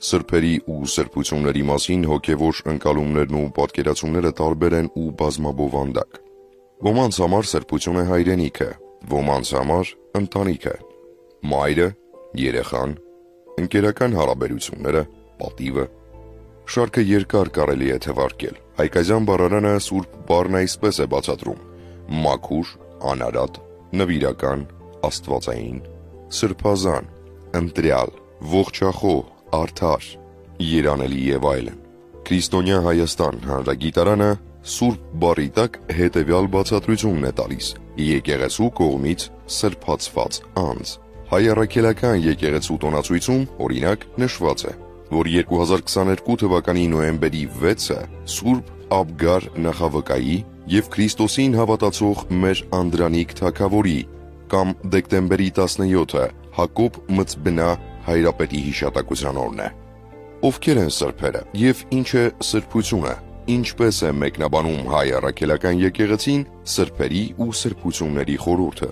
Սրբերի ու սրբությունների մասին հոգևոր ընկալումներն ու պատկերացումները տարբեր են ու բազմաբովանդակ։ Ոմանց համար սրբությունը հայրենիքը, ոմանց համար ընտանիքը, մայրը, երեխան, ընկերական հարաբերությունները, պատիվը։ Շարքը երկար կարելի է թվարկել։ Հայկազյան բառարանը սուրբ բառն այսպես է բացատրում. մաքուր, անարատ, նվիրական, աստվածային, սրբազան, ընտրյալ, ողջախոհ, արդար, երանելի եւ այլն։ Քրիստոնյա Հայաստան հանրագիտարանը սուրբ բառի տակ հետևյալ բացատրությունն է տալիս. եկեղեցու կողմից սրբացված անձ։ Հայ առաքելական եկեղեցու տոնացույցում օրինակ նշված է, որ 2022 թվականի նոյեմբերի 6-ը Սուրբ Աբգար նախավկայի եւ Քրիստոսին հավատացող մեր Անդրանիկ Թագավորի կամ դեկտեմբերի 17-ը Հակոբ Մծբնա հայրապետի հիշատակության օրն է։ Ովքեր են սրբերը եւ ինչ է սրբությունը, ինչպես է մեկնաբանում հայ առաքելական եկեղեցին սրբերի ու սրբությունների խորհուրդը։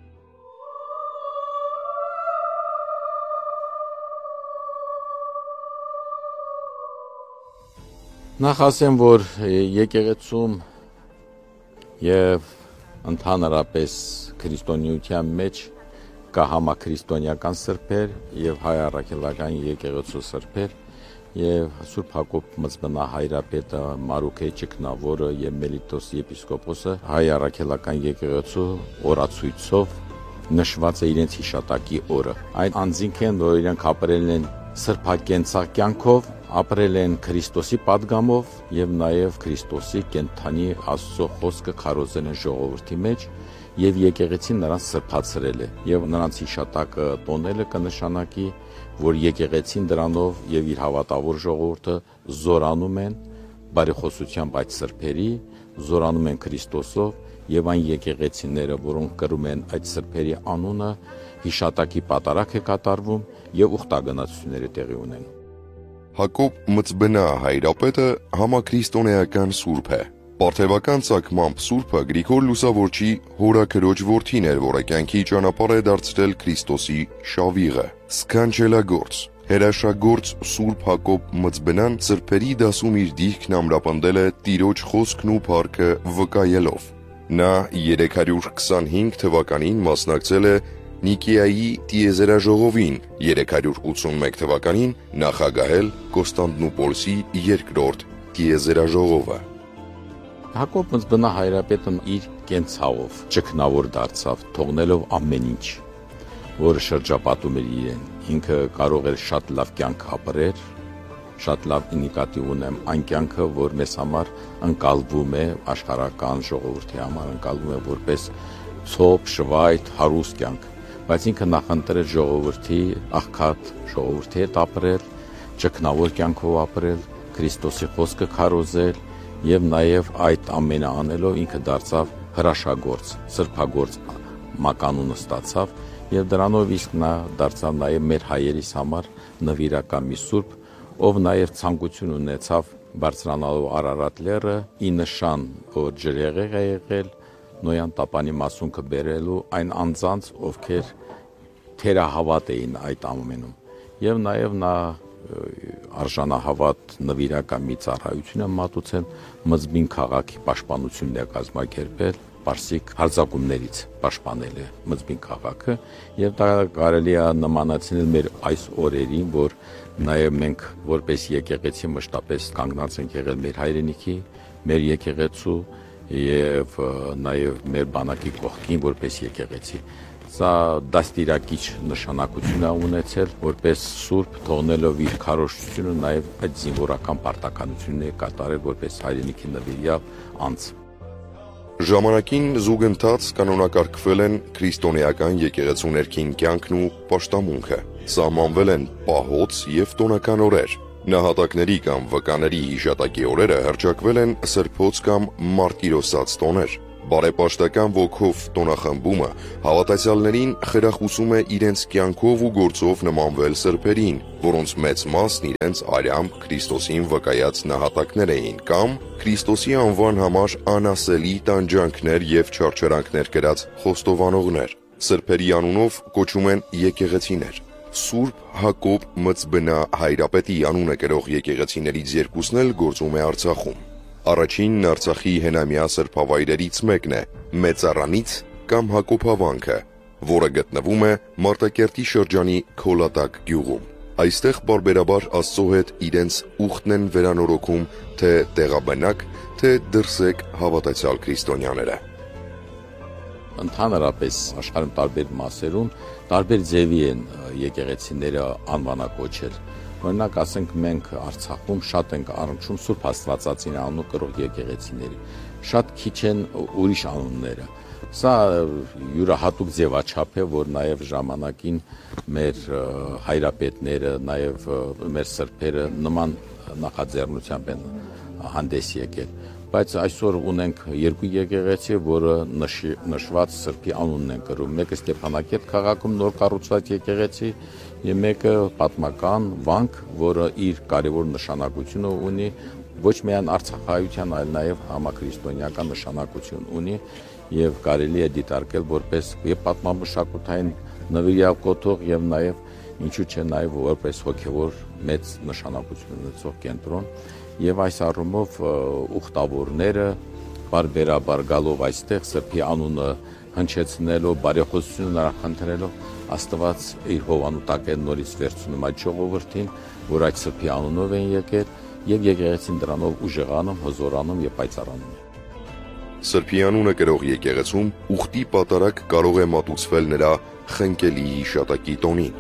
Նախ ասեմ, որ եկեղեցում եւ ընդհանրապես քրիստոնեության մեջ կա համաքրիստոնեական սրբեր եւ հայ առաքելական եկեղեցու սրբեր եւ Սուրբ Հակոբ Մծբնա հայրապետը, Մարուքե Ճգնավորը եւ Մելիտոս եպիսկոպոսը հայ առաքելական եկեղեցու օրացույցով նշված է իրենց հիշատակի օրը։ Այդ անձինք են, որ իրենք ապրել են սրբակենցաղ կյանքով, ապրել են Քրիստոսի պատգամով եւ նաեւ Քրիստոսի կենթանի Աստծո խոսքը քարոզել են ժողովրդի մեջ եւ եկեղեցին նրանց սրբացրել է եւ նրանց հիշատակը տոնելը կնշանակի, որ եկեղեցին դրանով եւ իր հավատավոր ժողովուրդը զորանում են բարեխոսությամբ այդ սրբերի, զորանում են Քրիստոսով եւ այն եկեղեցիները, որոնք կրում են այդ սրբերի անունը, հիշատակի պատարակ է կատարվում եւ ուխտագնացությունները տեղի ունեն։ Հակոբ Մծբնա հայրապետը համաքրիստոնեական սուրբ է։ Պարթևական ցակմամբ սուրբը Գրիգոր Լուսավորչի հորաքրոջ որդին էր, որը կյանքի ճանապարհ է դարձրել Քրիստոսի շավիղը, սքանչելագործ, հրաշագործ Սուրբ Հակոբ Մծբնան սրբերի դասում իր դիրքն ամրապնդել է Տիրոջ խոսքն ու փառքը վկայելով։ Նա 325 թվականին մասնակցել է Նիկեայի տիեզերաժողովին, 381 թվականին նախագահել Կոստանդնուպոլսի երկրորդ տիեզերաժողովը։ Հակոբ Մծբնա հայրապետն իր կենցաղով ճգնավոր դարձավ, թողնելով ամեն ինչ, որը շրջապատում էր իրեն։ Ինքը կարող էր շատ լավ կյանք ապրել, շատ լավ նկատի ունեմ այն կյանքը, որ մեզ համար ընկալվում է աշխարհական ժողովրդի համար, ընկալվում է որպես ցոփ, շվայտ, հարուստ կյանք, բայց ինքը նախընտրել ժողովրդի աղքատ ժողովրդի հետ ապրել, ճգնավոր կյանքով ապրել, Քրիստոսի խոսքը քարոզել եւ նաեւ այդ ամենը անելով ինքը դարձավ հրաշագործ, սրբագործ մականունը ստացավ եւ դրանով իսկ նա դարձավ նաեւ մեր հայերիս համար նվիրական մի սուրբ, ով նաեւ ցանկություն ունեցավ բարձրանալու Արարատ լեռը, ի նշան, որ ջրեղեղ է եղել, Նոյան տապանի մասունքը բերելու այն անձանց, ովքեր թերահավատ էին այդ ամենում եւ նաեւ նա արժանահավատ նվիրական մի ծառայություն է մատուցել Մզբին քաղաքի պաշտպանությունն է կազմակերպել Պարսիկ հարձակումներից պաշտպանել է Մզբին քաղաքը եւ դա կարելի է նմանացնել մեր այս օրերին, որ նաեւ մենք որպես եկեղեցի մշտապես կանգնած ենք եղել մեր հայրենիքի, մեր եկեղեցու եւ նաեւ մեր բանակի կողքին որպես եկեղեցի։ Սա դաստիարակիչ նշանակություն է ունեցել, որպես սուրբ թողնելով իր քարոզությունը նաև այդ զինվորական պարտականությունն է կատարել որպես հայրենիքի նվիրյալ անձ։ Ժամանակին զուգընթաց կանոնակարգվել են քրիստոնեական եկեղեցու ներքին կյանքն ու պաշտամունքը, սահմանվել են պահոց եւ տոնական օրեր։ Նահատակների կամ վկաների հիշատակի օրերը հռչակվել են սրբոց կամ մարտիրոսած տոներ։ Բարեպաշտական ոգով տոնախմբումը հավատացյալներին խրախուսում է իրենց կյանքով ու գործով նմանվել սրբերին, որոնց մեծ մասն իրենց արյամբ Քրիստոսին վկայած նահատակներ էին կամ Քրիստոսի անվան համար անասելի տանջանքներ եւ չարչարանքներ կրած խոստովանողներ։ Սրբերի անունով կոչում են եկեղեցիներ։ Սուրբ Հակոբ Մծբնա հայրապետի անունը կրող եկեղեցիներից երկուսն էլ գործում է Արցախում։ Առաջինն Արցախի հենամյա սրբավայրերից մեկն է՝ Մեծարանից կամ Հակոբավանքը, որը գտնվում է Մարտակերտի շրջանի Քոլատակ գյուղում։ Այստեղ բարբերաբար Աստծո հետ իրենց ուխտն են վերանորոգում թե տեղաբնակ, թե դրսեկ հավատացյալ քրիստոնյաները։ Ընդհանրապես աշխարհում տարբեր մասերում տարբեր ձևի են եկեղեցիները անվանակոչել։ Օրինակ, ասենք մենք Արցախում շատ ենք առնչում Սուրբ Աստվածածին անունով կրող եկեղեցիների։ Շատ քիչ են ուրիշ անունները։ Սա յուրահատուկ ձևաչափ է, որ նաև ժամանակին մեր հայրապետները, նաև մեր սրբերը նման նախաձեռնությամբ են հանդես եկել։ Բայց այսօր ունենք երկու եկեղեցի, որը նշված սրբի անունն են կրում։ Մեկը Ստեփանակերտ քաղաքում նոր կառուցված եկեղեցի, եւ մեկը պատմական վանք, որը իր կարևոր նշանակությունը ունի ոչ միայն արցախայության, այլ նաև համաքրիստոնեական նշանակություն ունի եւ կարելի է դիտարկել որպես եւ պատմամշակութային նվիրյալ կոթող եւ նաեւ ինչու՞ չէ նաեւ որպես հոգեվոր մեծ նշանակություն ունեցող կենտրոն եւ այս առումով ուխտավորները բարբերաբար գալով այստեղ սրբի անունը հնչեցնելով բարեխոսություն նախընտրելով Աստված իր հովանու տակ է նորից վերցնում այդ ժողովրդին, որ այդ սրբի անունով են եկել եւ եկեղեցին դրանով ուժեղանում, հզորանում եւ պայծառանում։ Սրբի անունը կրող եկեղեցում ուխտի պատարակ կարող է մատուցվել նրա խնկելի հիշատակի տոնին։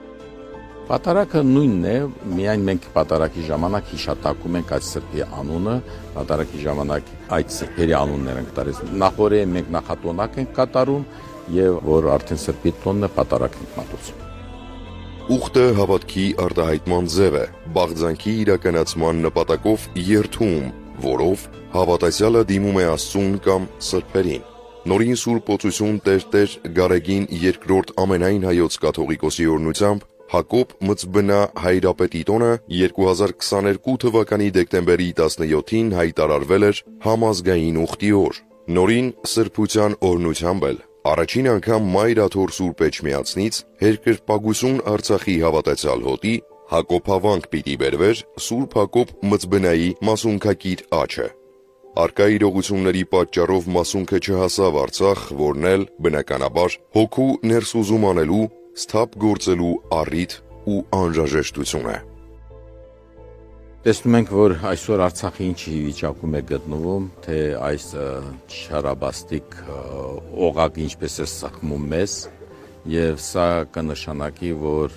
Պատարակը նույնն է, միայն մենք պատարակի ժամանակ հիշատակում ենք այդ սրբի անունը, պատարակի ժամանակ այդ սրբերի անուններ ենք տալիս։ Նախորեն մենք նախատոնակ ենք կատարում եւ որ արդեն սրբի տոնն է պատարակ ենք մատուցում։ Ուխտը հավատքի արտահայտման ձև է, բաղձանքի իրականացման նպատակով երթում, որով հավատացյալը դիմում է Աստծուն կամ սրբերին։ Նորին Սուրբ Օծություն Տեր Գարեգին II ամենայն հայոց կաթողիկոսի օրհնությամբ Հակոբ Մծբնա հայրապետի տոնը 2022 թվականի դեկտեմբերի 17-ին հայտարարվել էր համազգային ուխտի օր։ Նորին սրբության օրհնությամբ էլ առաջին անգամ Մայր Աթոր Սուրբ Էջմիածնից երկրպագություն Արցախի հավատացյալ հոտի Հակոբավանք պիտի բերվեր Սուրբ Հակոբ Մծբնայի մասունքակիր աչը։ Արկա իրողությունների պատճառով մասունքը չհասավ Արցախ, որն էլ բնականաբար հոգու ներսուզում անելու, սթափ գործելու առիթ ու անհրաժեշտություն է։ Տեսնում ենք, որ այսօր Արցախը ինչ վիճակում է գտնվում, թե այս չարաբաստիկ օղակը ինչպես է սխմում մեզ, եւ սա կնշանակի, որ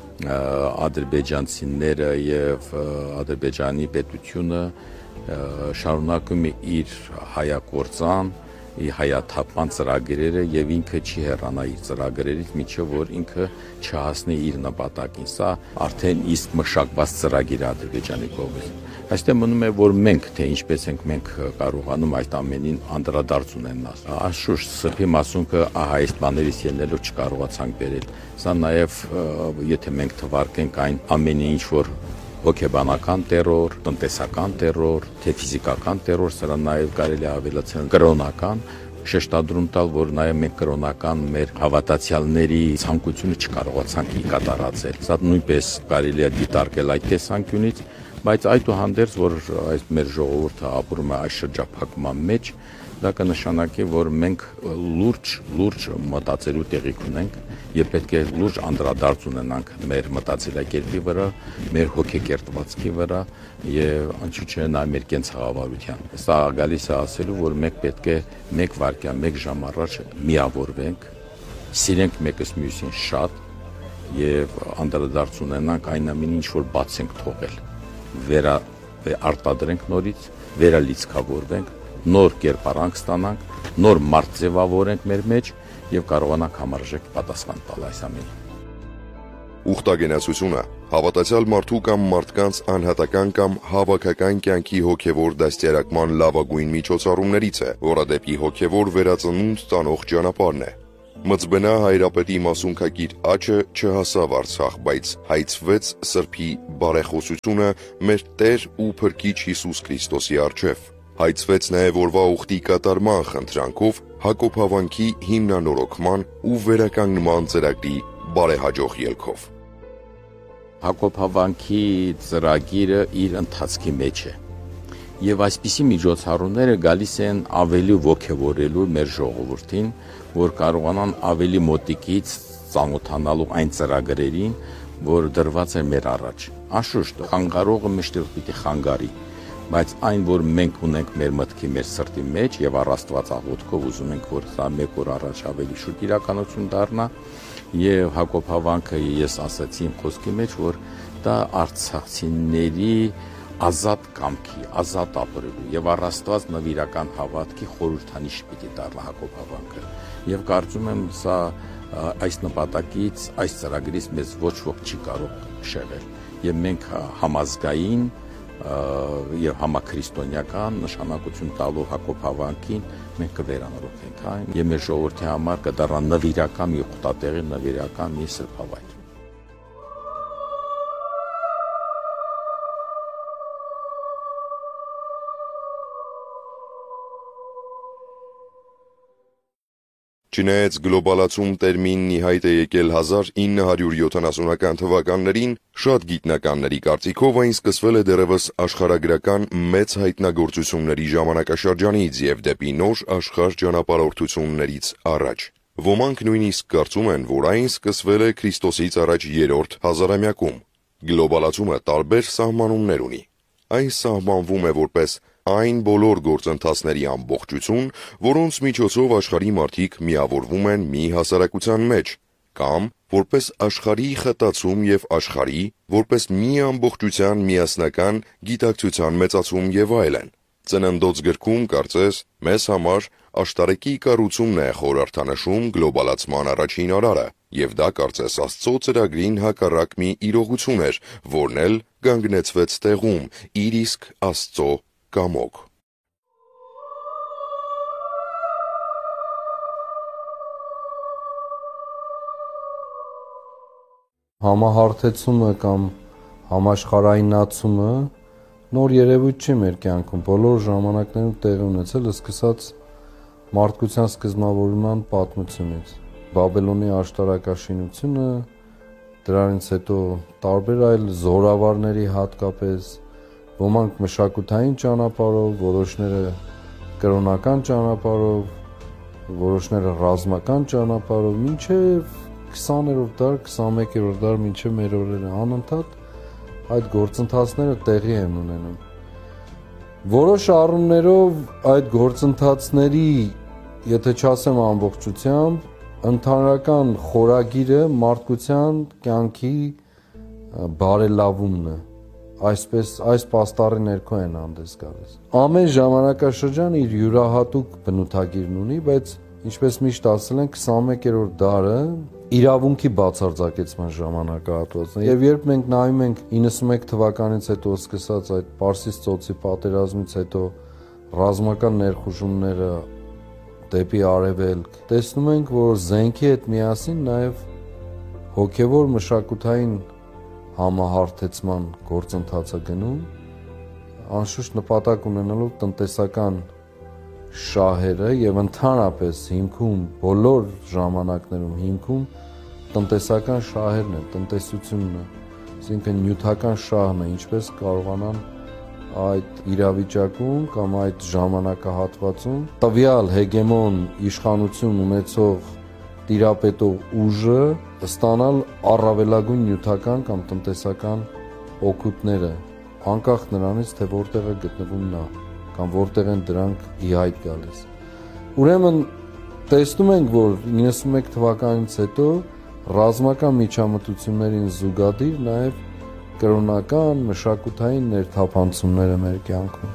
ադրբեջանցիները եւ Ադրբեջանի պետությունը շարունակում է իր հայակործան, հայաթափման ծրագրերը եւ ինքը չի հեռանա իր ծրագրերից, միջև որ ինքը չհասնի իր նպատակին։ Սա արդեն իսկ մշակված ծրագիր է Ադրբեջանի կողմից։ Այստեղ մնում է, որ մենք, թե ինչպես ենք մենք կարողանում այդ ամենին անդրադարձ ունենալ։ Անշուշտ սրբի մասունքը այս բաներից ելնելով չկարողացանք բերել։ Սա նաեւ եթե մենք թվարկենք այն ամենը, ինչ որ հոգեբանական տերոր, տնտեսական տերոր, թե ֆիզիկական տերոր, սրա նաև կարելի ավելացնել կրոնական, շեշտադրում տալ, որ նաև մենք կրոնական մեր հավատացյալների ցանկությունը չկարողացանք կատարածել։ Սա նույնպես կարելի է դիտարկել այդ տեսանկյունից, բայց այդուհանդերձ, որ այս մեր ժողովուրդը ապրում է այս շրջափակման մեջ, դա կնշանակի, որ մենք լուրջ մտածելու տեղիք ունենք եւ պետք է լուրջ անդրադարձ ունենանք մեր մտածելակերպի վրա, մեր հոգեկերտվածքի վրա եւ անչու չէ նաեւ մեր կենցաղավարության։ Սա գալիս է ասելու, որ մենք պետք է 1 վայրկյան, 1 ժամ առաջ միավորվենք, սիրենք մեկս մյուսին շատ եւ անդրադարձ ունենանք այն ամենին, ինչ որ բաց ենք թողել, արտադրենք նորից, վերալիցքավորվենք, նոր կերպարանք ստանանք, նոր մարդ ձևավորենք մեր մեջ եւ կարողանանք համարժեք պատասխան տալ այս ամենին։ Ուխտագնացությունը հավատացյալ մարդու կամ մարդկանց անհատական կամ հավաքական կյանքի հոգևոր դաստիարակման լավագույն միջոցառումներից է, որը դեպի հոգևոր վերածնունդ տանող ճանապարհն է։ Մծբնա հայրապետի մասունքակիր աչը չհասավ Արցախ, բայց հայցվեց սրբի բարեխոսությունը մեր Տեր ու Փրկիչ Հիսուս Քրիստոսի առջև։ Հայցվեց նաև օրվա ուխտի կատարման խնդրանքով Հակոբավանքի հիմնանորոգման ու վերականգնման ծրագրի բարեհաջող ելքով։ Հակոբ Հավանքի ծրագիրը իր ընթացքի մեջ է։ Եվ այսպիսի միջոցառումները գալիս են ավելի ոգևորելու մեր ժողովրդին, որ կարողանան ավելի մոտիկից ծանոթանալու այն ծրագրերին, որ դրված է մեր առաջ։ Անշուշտ, խանգարողը միշտ պիտի խանգարի, բայց այն, որ մենք ունենք մեր մտքի, մեր սրտի մեջ եւ առ Աստված աղոթքով ուզում ենք, որ սա մեկ օր առաջ ավելի շուտ իրականություն դառնա, եւ Հակոբ Հավանքը ես ասացի իմ խոսքի մեջ, որ դա արցախցիների ազատ կամքի, ազատ ապրելու եւ առ Աստված նվիրական հավատքի խորհրդանիշ պիտի դառնա Հակոբ Հավանքը։ Եվ կարծում եմ սա այս նպատակից, այս ծրագրից մեզ ոչ ոք չի կարող շեղել։ Եվ մենք համազգային եւ համաքրիստոնեական նշանակություն տալու Հակոբ Հավանքին մենք կվերանորոգենք այն եւ մեր ժողովրդի համար կդառնա նվիրական մի ուխտատեղի, նվիրական մի սրբավայր։ Չնայած գլոբալացում տերմինն ի հայտ է եկել 1970-ական թվականներին, շատ գիտնականների կարծիքով այն սկսվել է դեռևս աշխարհագրական մեծ հայտնագործությունների ժամանակաշրջանից եւ դեպի նոր աշխարհ ճանապարհորդություններից առաջ։ Ոմանք նույնիսկ կարծում են, որ այն սկսվել է Քրիստոսից առաջ 3-րդ հազարամյակում։ Գլոբալացումը տարբեր սահմանումներ ունի։ Այն սահմանվում է որպես այն բոլոր գործընթացների ամբողջություն, որոնց միջոցով աշխարհի մարդիկ միավորվում են մի հասարակության մեջ, կամ որպես աշխարհի խտացում եւ աշխարհի, որպես մի ամբողջության միասնական գիտակցության մեծացում եւ այլն։ Ծննդոց գրքում կարծես մեզ համար աշտարակի կառուցումն է խորհրդանշում գլոբալացման առաջին արարը, եւ դա կարծես Աստծո ծրագրին հակառակ մի իրողություն էր, որն էլ կանգնեցվեց տեղում իր իսկ Աստծո կամոք։ Համահարթեցումը կամ համաշխարհայնացումը նոր երևույթ չի մեր կյանքում, բոլոր ժամանակներում տեղի ունեցել, սկսած մարդկության սկզբնավորման պատմությունից։ Բաբելոնի աշտարակաշինությունը, դրանից հետո տարբեր այլ զորավարների հատկապես, ոմանք մշակութային ճանապարհով, որոշները կրոնական ճանապարհով, որոշները ռազմական ճանապարհով, մինչև 20-րդ դար, 21-րդ դար, մինչև մեր օրերը անընդհատ այդ գործընթացները տեղի են ունենում։ Որոշ առումներով այդ գործընթացների, եթե չասեմ ամբողջությամբ, ընդհանրական խորագիրը մարդկության կյանքի բարելավումն է, այս պաստառի ներքո են հանդես գալիս։ Ամեն ժամանակաշրջան իր յուրահատուկ բնութագիրն ունի, բայց ինչպես միշտ ասել են, 21-րդ դարը իրավունքի բացարձակեցման ժամանակահատվածն է։ Եվ երբ մենք նայում ենք 91 թվականից հետո սկսած այդ Պարսից ծոցի պատերազմից հետո ռազմական ներխուժումները դեպի արևելք, տեսնում ենք, որ զենքի հետ միասին նաև հոգևոր մշակութային համահարթեցման գործընթացը գնում, անշուշտ նպատակ ունենալով տնտեսական շահերը եւ ընդհանրապես հիմքում բոլոր ժամանակներում հիմքում տնտեսական շահերն են, տնտեսությունն է, այսինքն նյութական շահն է, ինչպես կարողանան այդ իրավիճակում կամ այդ ժամանակահատվածում տվյալ հեգեմոն իշխանություն ունեցող տիրապետող ուժը ստանալ առավելագույն նյութական կամ տնտեսական օգուտները, անկախ նրանից, թե որտեղ է գտնվում նա կամ որտեղ են դրանք ի հայտ գալիս։ Ուրեմն տեսնում ենք, որ 91 թվականից հետո ռազմական միջամտություններին զուգադիր նաև կրոնական, մշակութային ներթափանցումները մեր կյանքում։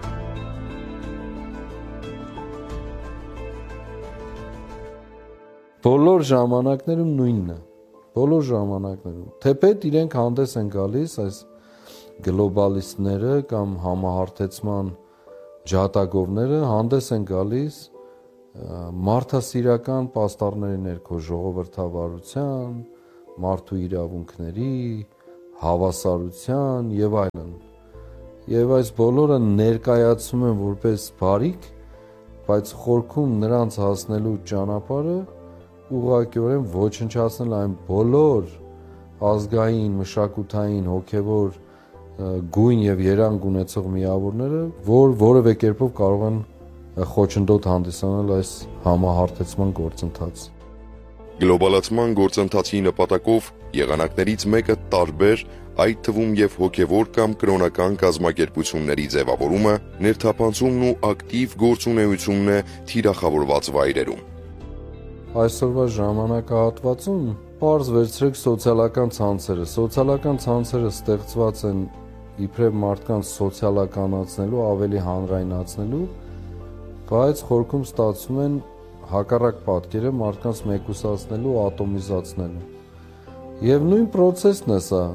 Բոլոր ժամանակներում նույնն է, բոլոր ժամանակներում, թեպետ իրենք հանդես են գալիս այս գլոբալիստները կամ համահարթեցման ջատագովները հանդես են գալիս մարդասիրական պաստառների ներքո ժողովրդավարության, մարդու իրավունքների, հավասարության եւ այլն։ Եվ այս բոլորը ներկայացում են որպես բարիք, բայց խորքում նրանց հասնելու ճանապարհը ուղղակիորեն ոչնչացնել այն բոլոր ազգային, մշակութային, հոգևոր գույն եւ երանգ ունեցող միավորները, որ որևէ կերպով կարող են խոչընդոտ հանդիսանալ այս համահարթեցման գործընթացը։ Գլոբալացման գործընթացի նպատակով եղանակներից մեկը տարբեր, այդ թվում եւ հոգևոր կամ կրոնական կազմակերպությունների ձևավորումը, ներթափանցումն ու ակտիվ գործունեությունն է թիրախավորված վայրերում։ Այսօրվա ժամանակահատվածում պարզ վերցրեք սոցիալական ցանցերը։ Սոցիալական ցանցերը ստեղծված են իբրև մարդկանց սոցիալականացնելու, ավելի հանրայնացնելու, բայց խորքում ստացվում են հակառակ պատկերը մարդկանց մեկուսացնելու, ատոմիզացնելու։ Եվ նույն process-ն է սա,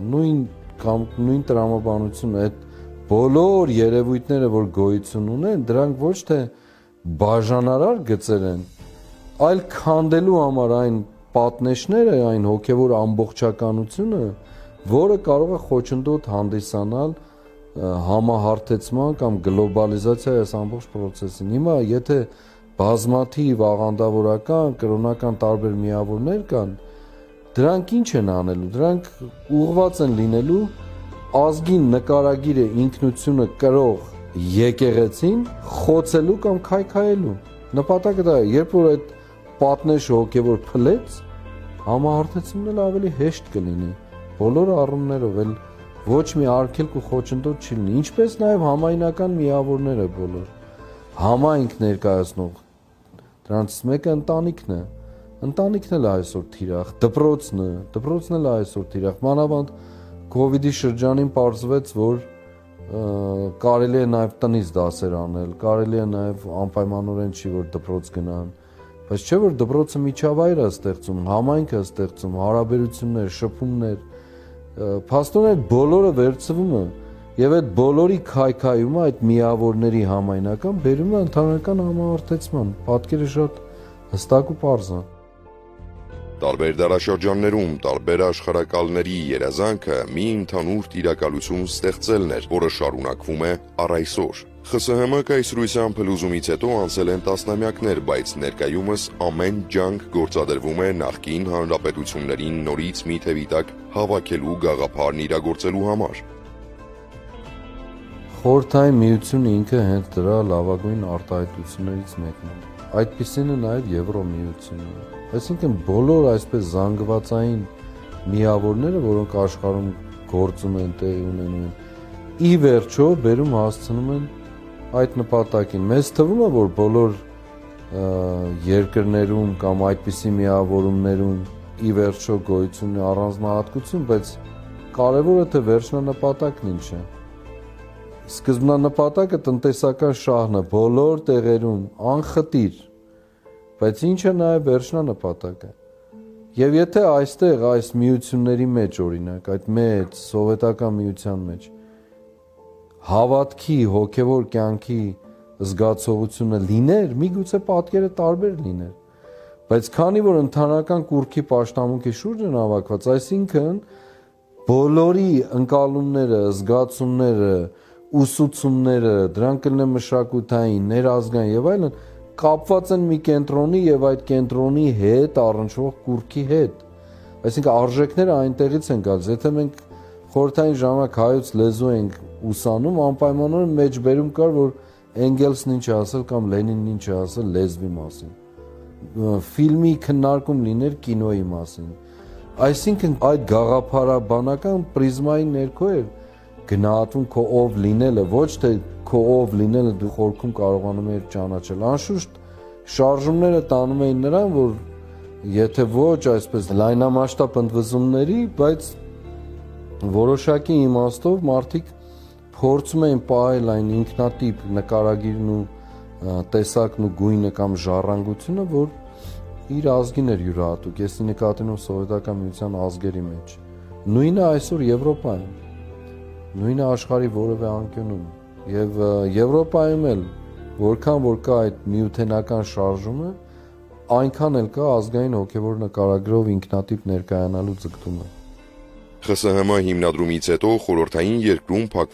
նույն տրամաբանությունը, այդ բոլոր երևույթները, որ գոյություն ունեն, դրանք ոչ թե բաժանարար գծեր են, այլ քանդելու համար այն պատնեշները, այն հոգևոր ամբողջականությունը, որը կարող է խոչընդոտ հանդիսանալ համահարթեցման կամ գլոբալիզացիայի այս ամբողջ process-ին։ Հիմա եթե բազմաթիվ աղանդավորական, կրոնական տարբեր միավորներ կան, դրանք ինչ են անելու, դրանք ուղղված են լինելու ազգին նկարագիրը ինքնությունը կրող եկեղեցին խոցելու կամ քայքայելու։ Նպատակը դա է, երբ որ այդ պատնեշը հոգևոր փլեց, համահարթեցումն էլ ավելի հեշտ կլինի, բոլոր առումներով էլ ոչ մի արգելք ու խոչընդոտ չի լինի, ինչպես նաև համայնական միավորները բոլոր, համայնք ներկայացնող, դրանց մեկը ընտանիքն է, ընտանիքն էլ այսօր թիրախ, դպրոցն էլ այսօր թիրախ, մանավանդ COVID-ի շրջանին պարզվեց, որ կարելի է նաև տնից դասեր անել, կարելի է նաև անպայմանորեն չի, որ դպրոց գնան, բայց չէ, որ դպրոցը միջավայր է ստեղծում, համայնք է ստեղծում, հարաբերություններ, շփումներ, փաստորեն այդ բոլորը վերցվում է եւ այդ բոլորի քայքայումը այդ միավորների համայնական բերում է ընդհանրական համահարթեցման, պատկերը շատ հստակ ու պարզ է։ Տարբեր դարաշրջաններում տարբեր աշխարհակալների երազանքը մի ընդհանուր տիրակալություն ստեղծելն էր, որը շարունակվում է առ այսօր։ ԽՍՀՄ կայսրության փլուզումից հետո անցել են տասնամյակներ, բայց ներկայումս ամեն ջանք գործադրվում է նախկին հանրապետություններին նորից մի թևի տակ հավաքելու գաղափարն իրագործելու համար։ Խորհրդային միությունը ինքը հենց դրա լավագույն արտահայտություններից մեկն է։ Այդպիսին է նաև Եվրոմիությունը։ Այսինքն բոլոր այսպես զանգվածային միավորները, որոնք աշխարհում գործում են, տեղի ունենում են, ի վերջո բերում հասցնում են այդ նպատակին։ Մեզ թվում է, որ բոլոր երկրներում կամ այդպիսի միավորումներում ի վերջո գոյություն ունի առանձնահատկություն, բայց կարևորը թե վերջնանպատակն ինչ է։ Սկզբնանպատակը տնտեսական շահն է բոլոր տեղերում անխտիր, բայց ինչ է նաև վերջնանպատակը։ Եվ եթե այստեղ այս միությունների մեջ, օրինակ, այդ մեծ սովետական միության մեջ հավատքի, հոգևոր կյանքի զգացողությունը լիներ, միգուցե պատկերը տարբեր լիներ։ Բայց քանի որ ընդհանրական կուռքի պաշտամունքի շուրջ են հավաքված, այսինքն բոլորի ընկալումները, զգացումները, ուսուցումները, դրանք կլինեն մշակութային, ներազգային եւ այլն, կապված են մի կենտրոնի եւ այդ կենտրոնի հետ առնչվող կուռքի հետ։ Այսինքն արժեքները այնտեղից են գալիս։ Եթե մենք խորհրդային ժամանակ հայոց լեզու ենք ուսանում, անպայմանորեն մեջբերում կար, որ Էնգելսն ինչ է ասել կամ Լենինն ինչ է ասել լեզվի մասին։ Ֆիլմի քննարկում լիներ կինոյի մասին։ Այսինքն այդ գաղափարաբանական պրիզմայի ներքո էր գնահատվում քո ով լինելը, ոչ թե քո ով լինելը դու խորքում կարողանում ես ճանաչել։ Անշուշտ շարժումները տանում էին նրան, որ եթե ոչ այսպես լայնամասշտաբ ընդվզումների, բայց որոշակի իմաստով մարդիկ փորձում էին պահել այն ինքնատիպ նկարագիրն ու տեսակն ու գույնը կամ ժառանգությունը, որ իր ազգին էր յուրահատուկ։ Ես նկատի ունեմ սովետական միության ազգերի մեջ։ Նույնը այսօր Եվրոպայում, նույնը աշխարհի որևէ անկյունում։ Եվ Եվրոպայում էլ որքան որ կա այդ միութենական շարժումը, այնքան էլ կա ազգային հոգևոր նկարագրով ինքնատիպ ներկայանալու ձգտումը։ ԽՍՀՄ հիմնադրումից հետո խորհրդային երկրում